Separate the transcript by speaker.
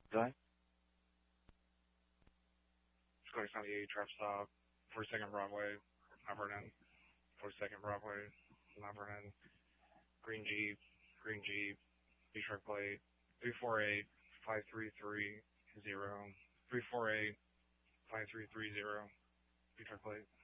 Speaker 1: Go ahead.
Speaker 2: Square 78, Trap Stop, 42nd Broadway, Mount Vernon, 42nd Broadway, Mount Vernon, Green Jeep, Detroit Plate, 348-5330, 348-5330, Detroit Plate.